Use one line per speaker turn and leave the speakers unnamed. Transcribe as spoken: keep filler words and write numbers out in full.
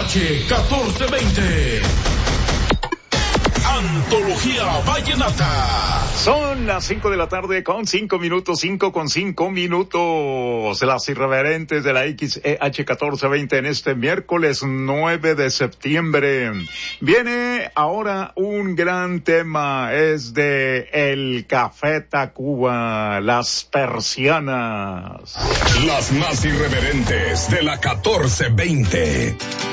H catorce veinte. Antología Vallenata.
Son las cinco de la tarde con cinco minutos, cinco con cinco minutos. Las irreverentes de la X E H catorce veinte en este miércoles nueve de septiembre. Viene ahora un gran tema, es de el Café Tacuba, las persianas.
Las más irreverentes de la catorce veinte.